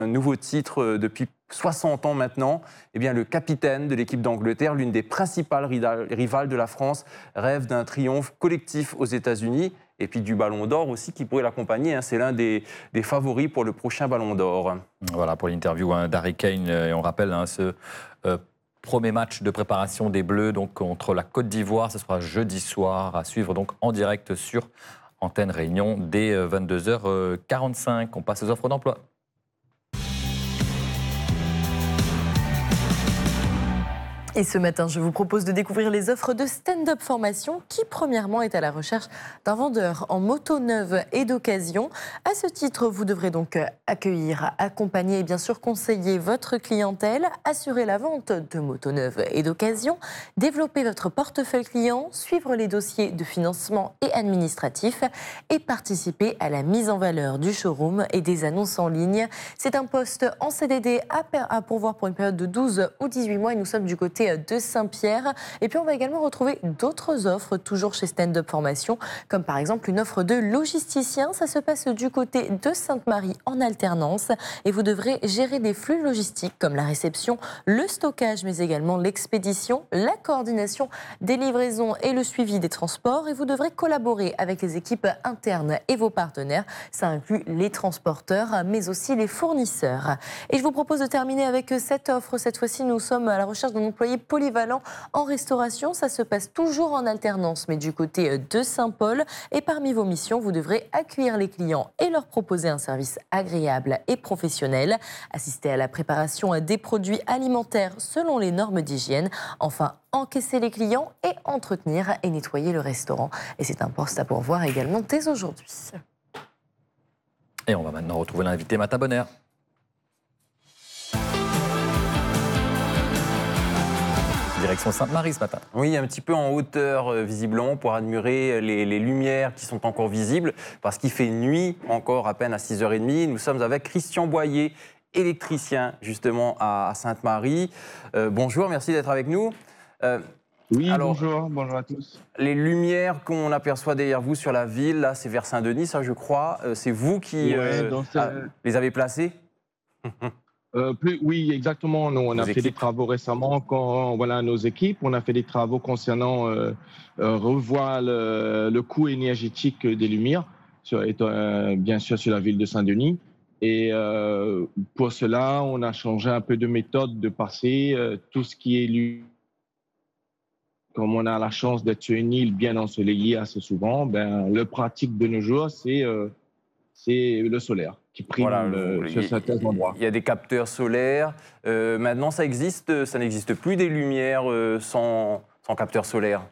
Un nouveau titre depuis 60 ans maintenant. Eh bien, le capitaine de l'équipe d'Angleterre, l'une des principales rivales de la France, rêve d'un triomphe collectif aux États-Unis et puis du Ballon d'Or aussi qui pourrait l'accompagner. C'est l'un des favoris pour le prochain Ballon d'Or. Voilà pour l'interview d'Harry Kane. Et on rappelle ce premier match de préparation des Bleus donc, contre la Côte d'Ivoire. Ce sera jeudi soir à suivre donc, en direct sur Antenne Réunion dès 22h45. On passe aux offres d'emploi. Et ce matin, je vous propose de découvrir les offres de stand-up formation qui, premièrement, est à la recherche d'un vendeur en moto neuve et d'occasion. À ce titre, vous devrez donc accueillir, accompagner et bien sûr conseiller votre clientèle, assurer la vente de motos neuves et d'occasion, développer votre portefeuille client, suivre les dossiers de financement et administratif et participer à la mise en valeur du showroom et des annonces en ligne. C'est un poste en CDD à pourvoir pour une période de 12 ou 18 mois et nous sommes du côté de Saint-Pierre. Et puis on va également retrouver d'autres offres toujours chez Stand Up Formation, comme par exemple une offre de logisticien. Ça se passe du côté de Sainte-Marie en alternance et vous devrez gérer des flux logistiques comme la réception, le stockage, mais également l'expédition, la coordination des livraisons et le suivi des transports. Et vous devrez collaborer avec les équipes internes et vos partenaires. Ça inclut les transporteurs, mais aussi les fournisseurs. Et je vous propose de terminer avec cette offre. Cette fois-ci, nous sommes à la recherche d'un employé polyvalent en restauration. Ça se passe toujours en alternance, mais du côté de Saint-Paul. Et parmi vos missions, vous devrez accueillir les clients et leur proposer un service agréable et professionnel, assister à la préparation des produits alimentaires selon les normes d'hygiène, enfin encaisser les clients et entretenir et nettoyer le restaurant. Et c'est un poste à pourvoir également dès aujourd'hui. Et on va maintenant retrouver l'invité Mata Bonner. Direction Sainte-Marie ce matin. Oui, un petit peu en hauteur, visiblement, pour admirer les lumières qui sont encore visibles, parce qu'il fait nuit encore à peine à 6h30. Nous sommes avec Christian Boyer, électricien, justement, à Sainte-Marie. Bonjour, merci d'être avec nous. Oui, alors, bonjour à tous. Les lumières qu'on aperçoit derrière vous sur la ville, là, c'est vers Saint-Denis, ça, je crois. C'est vous qui les avez placées? Oui, exactement. Nous, on a fait des travaux récemment quand nos équipes. On a fait des travaux concernant revoir le coût énergétique des lumières, bien sûr sur la ville de Saint-Denis. Et pour cela, on a changé un peu de méthode de passer tout ce qui est comme on a la chance d'être sur une île bien ensoleillée assez souvent, le pratique de nos jours, c'est le solaire qui prime sur certains endroits. Il y a des capteurs solaires. Maintenant, ça n'existe plus des lumières sans capteur solaire.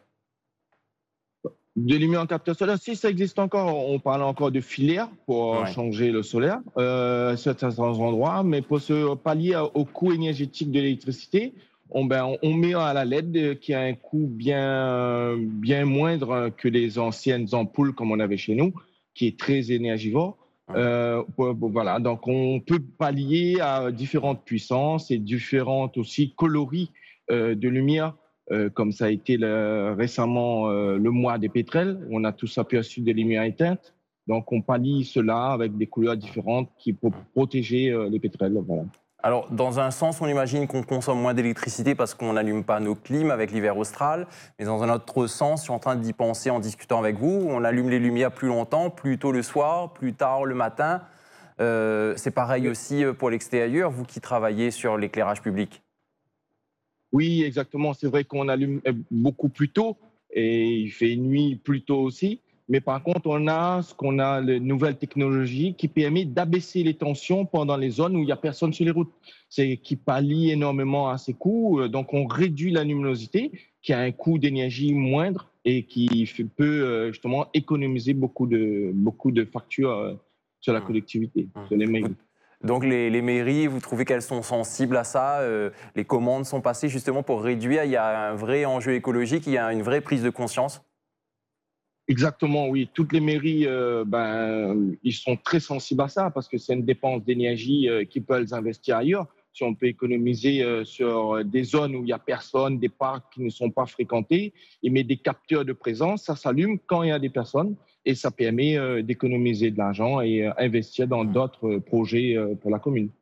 Des lumières en capteur solaire, si ça existe encore, on parle encore de filières pour changer le solaire sur certains endroits, mais pour se pallier au coût énergétique de l'électricité, on met à la LED qui a un coût bien moindre que les anciennes ampoules comme on avait chez nous, qui est très énergivore. Voilà, donc on peut pallier à différentes puissances et différentes aussi coloris de lumière, comme ça a été récemment le mois des pétrels. On a tous aperçu des lumières éteintes. Donc on pallie cela avec des couleurs différentes qui pour protéger les pétrels. Voilà. Alors, dans un sens, on imagine qu'on consomme moins d'électricité parce qu'on n'allume pas nos clims avec l'hiver austral. Mais dans un autre sens, je suis en train d'y penser en discutant avec vous, on allume les lumières plus longtemps, plus tôt le soir, plus tard le matin. C'est pareil aussi pour l'extérieur, vous qui travaillez sur l'éclairage public. Oui, exactement. C'est vrai qu'on allume beaucoup plus tôt et il fait nuit plus tôt aussi. Mais par contre, on a les nouvelles technologies qui permettent d'abaisser les tensions pendant les zones où il n'y a personne sur les routes. C'est qui pallie énormément à ces coûts. Donc, on réduit la luminosité, qui a un coût d'énergie moindre et qui peut justement économiser beaucoup de factures sur la collectivité, sur les mairies. Donc, les mairies, vous trouvez qu'elles sont sensibles à ça? Les commandes sont passées justement pour réduire. Il y a un vrai enjeu écologique, il y a une vraie prise de conscience? Exactement, oui. Toutes les mairies, ils sont très sensibles à ça parce que c'est une dépense d'énergie qu'ils peuvent investir ailleurs. Si on peut économiser sur des zones où il n'y a personne, des parcs qui ne sont pas fréquentés, ils mettent des capteurs de présence, ça s'allume quand il y a des personnes et ça permet d'économiser de l'argent et investir dans d'autres projets pour la commune.